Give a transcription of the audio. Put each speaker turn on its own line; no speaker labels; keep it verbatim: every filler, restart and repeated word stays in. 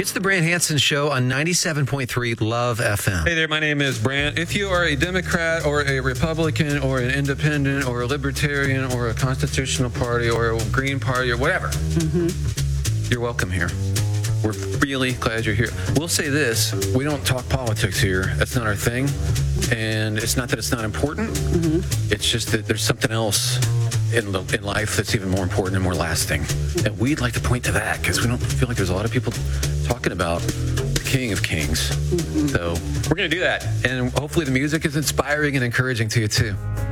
It's the Brant Hansen Show on ninety-seven point three Love F M.
Hey there, my name is Brant. If you are a Democrat or a Republican or an independent or a libertarian or a constitutional party or a Green Party or whatever, mm-hmm. you're welcome here. We're really glad you're here. We'll say this, we don't talk politics here. That's not our thing. And it's not that it's not important. Mm-hmm. It's just that there's something else in, the, in life that's even more important and more lasting. And we'd like to point to that because we don't feel like there's a lot of people talking about the King of Kings. Mm-hmm. So we're going to do that. And hopefully the music is inspiring and encouraging to you too.